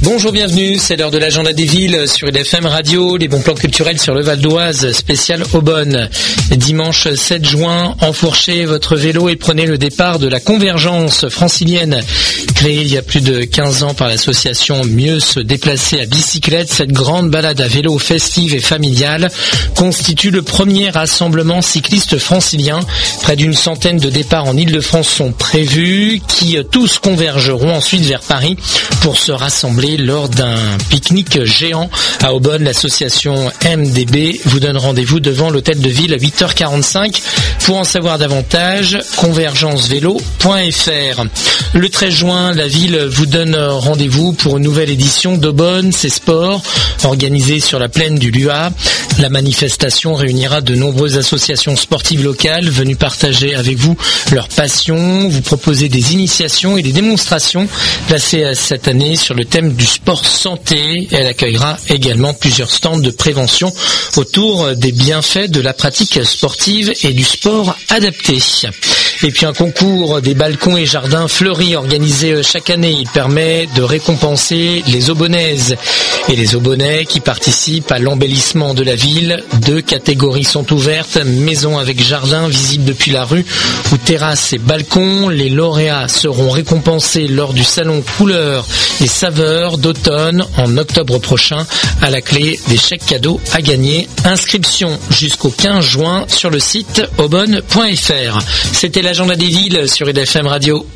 Bonjour, bienvenue, c'est l'heure de l'agenda des villes sur IDFM Radio, les bons plans culturels sur le Val d'Oise, spécial Aubonne. Dimanche 7 juin, enfourchez votre vélo et prenez le départ de la convergence francilienne. Créée il y a plus de 15 ans par l'association Mieux se déplacer à bicyclette, cette grande balade à vélo festive et familiale constitue le premier rassemblement cycliste francilien. Près d'une centaine de départs en Île-de-France sont prévus, qui tous convergeront ensuite vers Paris pour se rassembler lors d'un pique-nique géant. À Aubonne, l'association MDB vous donne rendez-vous devant l'hôtel de ville à 8h45. Pour en savoir davantage, convergencevélo.fr. Le 13 juin, la ville vous donne rendez-vous pour une nouvelle édition d'Aubonne, c'est sport, organisée sur la plaine du Luat. La manifestation réunira de nombreuses associations sportives locales venues partager avec vous leur passion, vous proposer des initiations et des démonstrations placées cette année sur le thème du sport santé. Elle accueillera également plusieurs stands de prévention autour des bienfaits de la pratique sportive et du sport adapté. Et puis un concours des balcons et jardins fleuris organisé chaque année. Il permet de récompenser les Aubonnaises et les Aubonnais qui participent à l'embellissement de la ville. 2 catégories sont ouvertes, maison avec jardin visible depuis la rue ou terrasse et balcon. Les lauréats seront récompensés lors du salon couleurs et saveurs d'automne en octobre prochain. À la clé, des chèques cadeaux à gagner. Inscription jusqu'au 15 juin sur le site aubonne.fr. C'était l'agenda des villes sur IDFM Radio.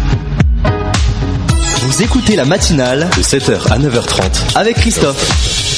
Vous écoutez la matinale de 7h à 9h30 avec Christophe.